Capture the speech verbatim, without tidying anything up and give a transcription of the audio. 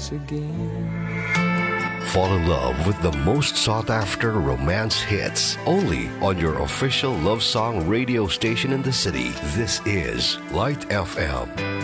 once again. Fall in love with the most sought-after romance hits only on your official love song radio station in the city. This is Light F M.